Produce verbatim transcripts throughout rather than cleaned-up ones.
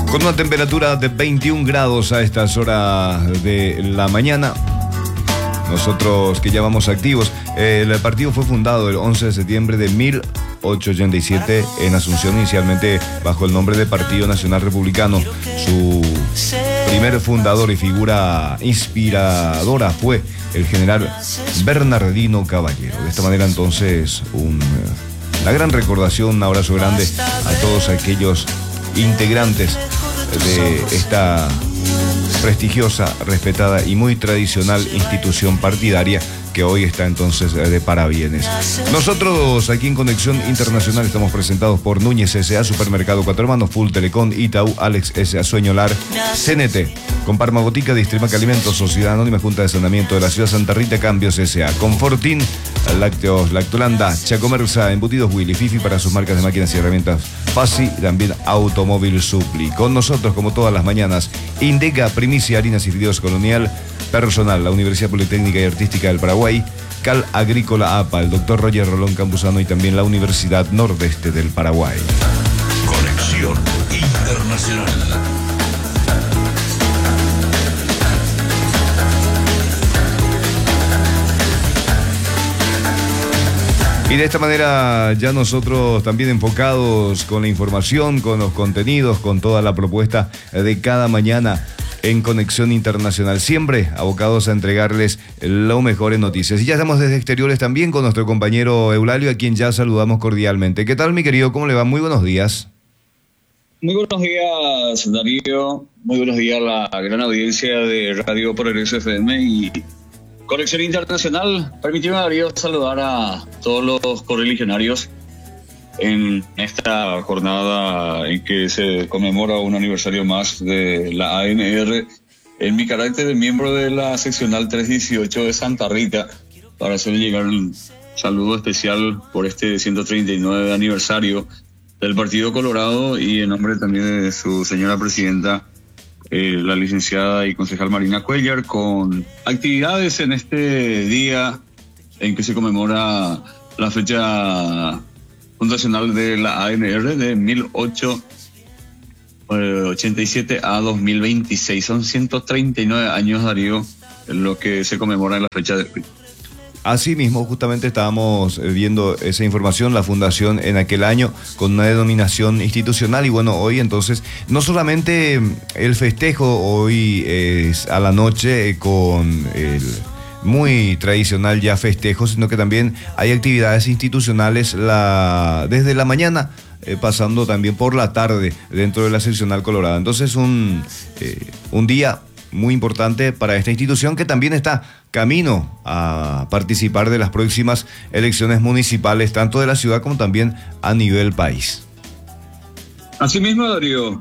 Con una temperatura de veintiún grados a estas horas de la mañana. Nosotros que ya vamos activos, el partido fue fundado el once de septiembre de mil ochocientos ochenta y siete en Asunción, inicialmente bajo el nombre de Partido Nacional Republicano. Su primer fundador y figura inspiradora fue el general Bernardino Caballero. De esta manera entonces un, una gran recordación, un abrazo grande a todos aquellos integrantes de esta prestigiosa, respetada y muy tradicional institución partidaria que hoy está entonces de parabienes. Nosotros aquí en Conexión Internacional estamos presentados por Núñez S A, Supermercado Cuatro Hermanos, Full Telecom, Itaú, Alex S A, Sueñolar, C N T, con Parma Botica, Distrimac Alimentos, Sociedad Anónima, Junta de Saneamiento de la Ciudad Santa Rita, Cambios S A, Confortín, Lácteos Lactolanda, Chacomersa, Embutidos Willy, Fifi para sus marcas de máquinas y herramientas, Fasi y también Automóvil Supli. Con nosotros, como todas las mañanas, Indeca, Primicia, Harinas y Fideos Colonial, Personal, la Universidad Politécnica y Artística del Paraguay, Cal Agrícola A P A, el doctor Roger Rolón Campuzano y también la Universidad Nordeste del Paraguay. Conexión Internacional. Y de esta manera ya nosotros también enfocados con la información, con los contenidos, con toda la propuesta de cada mañana en Conexión Internacional, siempre abocados a entregarles lo mejor en noticias. Y ya estamos desde exteriores también con nuestro compañero Eulalio, a quien ya saludamos cordialmente. ¿Qué tal, mi querido? ¿Cómo le va? Muy buenos días. Muy buenos días, Darío. Muy buenos días a la gran audiencia de Radio Progreso F M y Conexión Internacional. Permíteme, Darío, saludar a todos los correligionarios en esta jornada en que se conmemora un aniversario más de la A N R, en mi carácter de miembro de la seccional trescientos dieciocho de Santa Rita, para hacer llegar un saludo especial por este ciento treinta y nueve aniversario del Partido Colorado y en nombre también de su señora presidenta, eh, la licenciada y concejal Marina Cuellar, con actividades en este día en que se conmemora la fecha fundacional de la A N R de mil ochocientos ochenta y siete a dos mil veintiséis. Son ciento treinta y nueve años, Darío, lo que se conmemora en la fecha de hoy. Así mismo, justamente estábamos viendo esa información, la fundación en aquel año con una denominación institucional y bueno, hoy entonces no solamente el festejo, hoy es a la noche con el muy tradicional ya festejo, sino que también hay actividades institucionales la, desde la mañana, eh, pasando también por la tarde dentro de la seccional Colorada. Entonces un, eh, un día muy importante para esta institución que también está camino a participar de las próximas elecciones municipales, tanto de la ciudad como también a nivel país. Asimismo, Darío,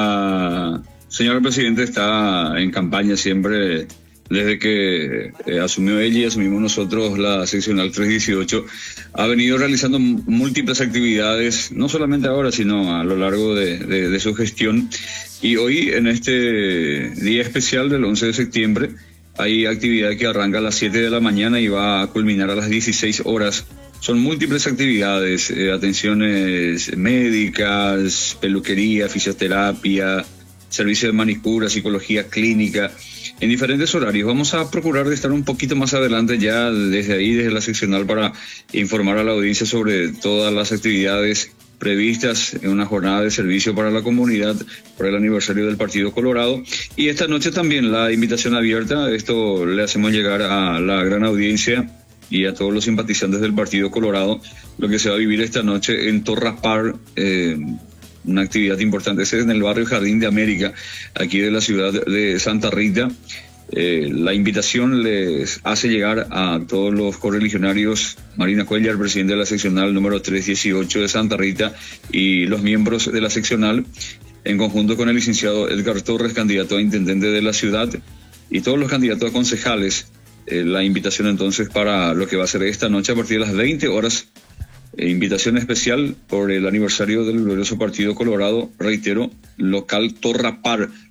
la señora presidenta está en campaña siempre. Desde que eh, asumió ella y asumimos nosotros la seccional trescientos dieciocho, ha venido realizando múltiples actividades, no solamente ahora, sino a lo largo de, de, de su gestión. Y hoy, en este día especial del once de septiembre, hay actividad que arranca a las siete de la mañana y va a culminar a las dieciséis horas. Son múltiples actividades, eh, atenciones médicas, peluquería, fisioterapia, servicio de manicura, psicología clínica, en diferentes horarios. Vamos a procurar de estar un poquito más adelante ya desde ahí, desde la seccional, para informar a la audiencia sobre todas las actividades previstas en una jornada de servicio para la comunidad por el aniversario del Partido Colorado. Y esta noche también la invitación abierta, esto le hacemos llegar a la gran audiencia y a todos los simpatizantes del Partido Colorado, lo que se va a vivir esta noche en Torras Park, eh, una actividad importante, es en el barrio Jardín de América, aquí de la ciudad de Santa Rita. Eh, la invitación les hace llegar a todos los correligionarios Marina Cuellar, presidente de la seccional número trescientos dieciocho de Santa Rita, y los miembros de la seccional, en conjunto con el licenciado Edgar Torres, candidato a intendente de la ciudad, y todos los candidatos a concejales. Eh, la invitación entonces para lo que va a ser esta noche a partir de las veinte horas. Eh, invitación especial por el aniversario del glorioso Partido Colorado, reitero, local Torra Par,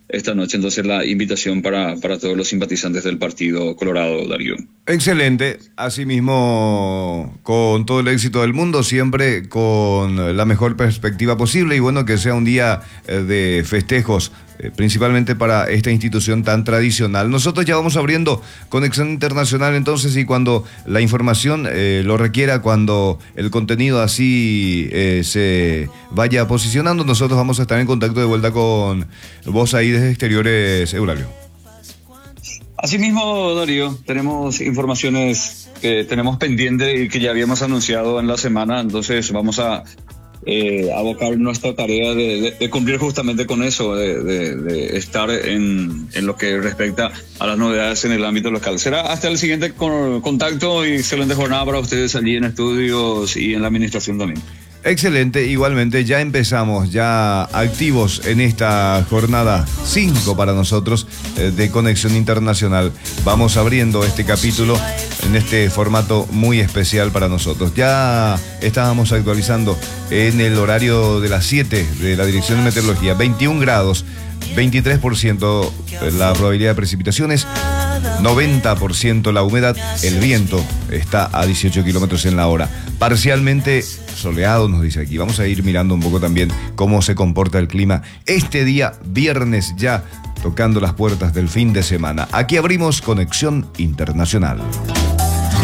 esta noche. Entonces la invitación para, para todos los simpatizantes del Partido Colorado, Darío. Excelente, asimismo con todo el éxito del mundo, siempre con la mejor perspectiva posible, y bueno, que sea un día de festejos, principalmente para esta institución tan tradicional. Nosotros ya vamos abriendo Conexión Internacional entonces, y cuando la información eh, lo requiera, cuando el contenido así eh, se vaya posicionando, nosotros vamos a estar en contacto de vuelta con vos ahí desde Exteriores, Eulalio. Asimismo, Darío, tenemos informaciones que tenemos pendientes y que ya habíamos anunciado en la semana, entonces vamos a eh, abocar nuestra tarea de, de, de cumplir justamente con eso, de, de, de estar en, en lo que respecta a las novedades en el ámbito local. Será hasta el siguiente con, contacto y excelente jornada para ustedes allí en estudios y en la administración también. Excelente, igualmente ya empezamos, ya activos en esta jornada cinco para nosotros eh, de Conexión Internacional. Vamos abriendo este capítulo en este formato muy especial para nosotros. Ya estábamos actualizando en el horario de las siete de la Dirección de Meteorología, veintiún grados, veintitrés por ciento la probabilidad de precipitaciones, noventa por ciento la humedad, el viento está a dieciocho kilómetros en la hora. Parcialmente soleado, nos dice aquí. Vamos a ir mirando un poco también cómo se comporta el clima este día viernes, ya tocando las puertas del fin de semana. Aquí abrimos Conexión Internacional.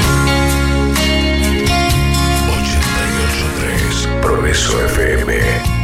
ochenta y ocho punto tres Progreso F M.